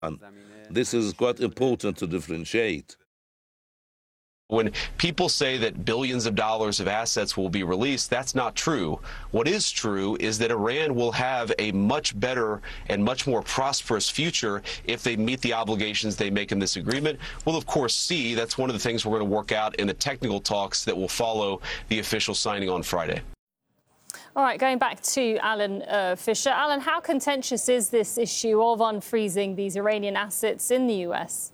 This is quite important to differentiate. When people say that billions of dollars of assets will be released, that's not true. What is true is that Iran will have a much better and much more prosperous future if they meet the obligations they make in this agreement. We'll, of course, see. That's one of the things we're going to work out in the technical talks that will follow the official signing on Friday. All right, going back to Alan Fisher. Alan, how contentious is this issue of unfreezing these Iranian assets in the US?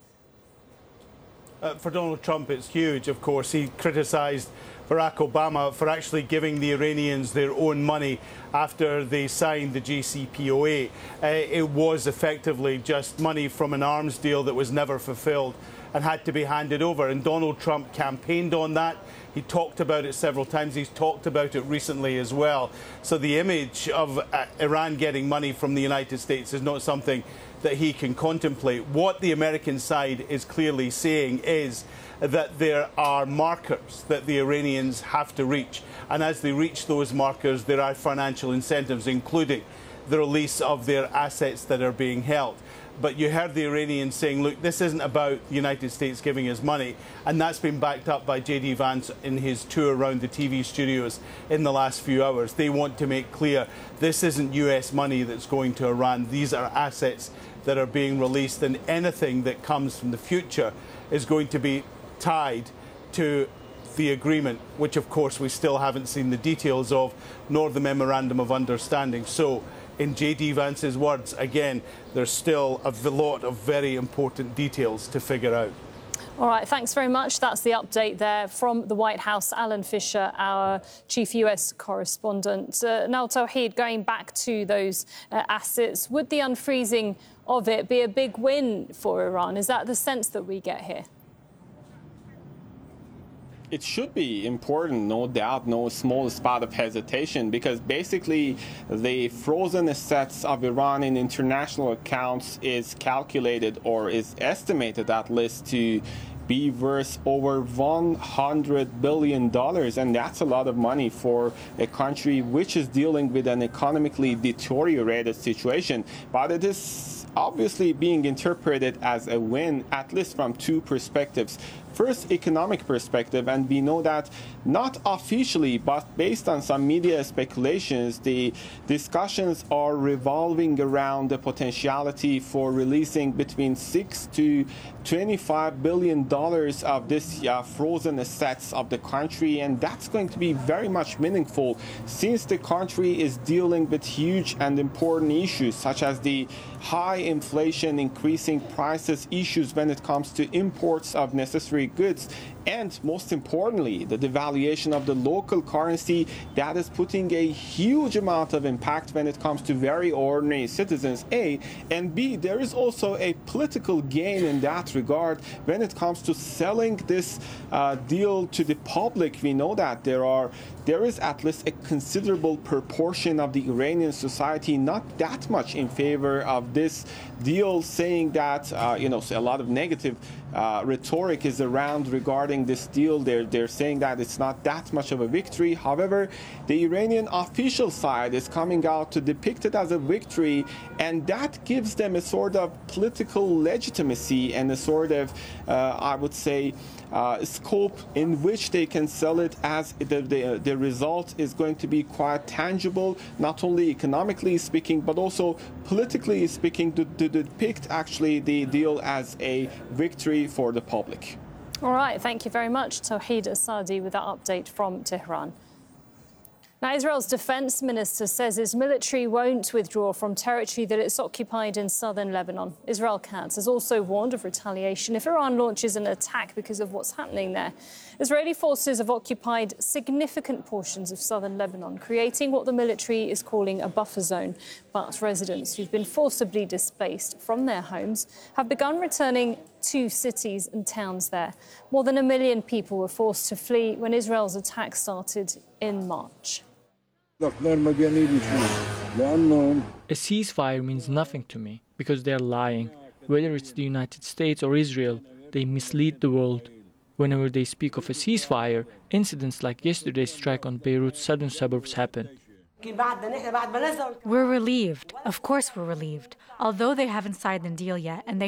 For Donald Trump, it's huge, of course. He criticised Barack Obama for actually giving the Iranians their own money after they signed the JCPOA. It was effectively just money from an arms deal that was never fulfilled and had to be handed over. And Donald Trump campaigned on that. He talked about it several times. He's talked about it recently as well. So the image of Iran getting money from the United States is not something that he can contemplate. What the American side is clearly saying is that there are markers that the Iranians have to reach. And as they reach those markers, there are financial incentives, including the release of their assets that are being held. But you heard the Iranians saying, look, this isn't about the United States giving us money. And that's been backed up by J.D. Vance in his tour around the TV studios in the last few hours. They want to make clear this isn't US money that's going to Iran. These are assets that are being released, and anything that comes from the future is going to be tied to the agreement, which of course we still haven't seen the details of, nor the memorandum of understanding. So in J.D. Vance's words, again, there's still a lot of very important details to figure out. All right, thanks very much. That's the update there from the White House. Alan Fisher, our chief US correspondent. Now, Tawhid, going back to those assets, would the unfreezing of it be a big win for Iran? Is that the sense that we get here? It should be important, no doubt, no small spot of hesitation, because basically the frozen assets of Iran in international accounts is calculated, or is estimated at least, to be worth over $100 billion, and that's a lot of money for a country which is dealing with an economically deteriorated situation. But it is obviously being interpreted as a win, at least from two perspectives. First, economic perspective, and we know that not officially, but based on some media speculations, the discussions are revolving around the potentiality for releasing between $6 to $25 billion of this frozen assets of the country, and that's going to be very much meaningful since the country is dealing with huge and important issues such as the high inflation, increasing prices, issues when it comes to imports of necessary goods, and most importantly, the devaluation of the local currency that is putting a huge amount of impact when it comes to very ordinary citizens, A, and B, there is also a political gain in that regard when it comes to selling this deal to the public. We know that there is at least a considerable proportion of the Iranian society not that much in favor of this deal, saying that a lot of negative rhetoric is around regarding this deal. They're saying that it's not that much of a victory. However, the Iranian official side is coming out to depict it as a victory, and that gives them a sort of political legitimacy and a sort of, I would say, scope in which they can sell it, as the result is going to be quite tangible, not only economically speaking, but also politically speaking, to depict actually the deal as a victory for the public. All right, thank you very much, Tawhid Asadi, with that update from Tehran. Now, Israel's defense minister says its military won't withdraw from territory that it's occupied in southern Lebanon. Israel Katz has also warned of retaliation if Iran launches an attack because of what's happening there. Israeli forces have occupied significant portions of southern Lebanon, creating what the military is calling a buffer zone. But residents who've been forcibly displaced from their homes have begun returning to cities and towns there. More than 1 million people were forced to flee when Israel's attack started in March. A ceasefire means nothing to me because they're lying. Whether it's the United States or Israel, they mislead the world. Whenever they speak of a ceasefire, incidents like yesterday's strike on Beirut's southern suburbs happen. We're relieved. Of course we're relieved. Although they haven't signed the deal yet and they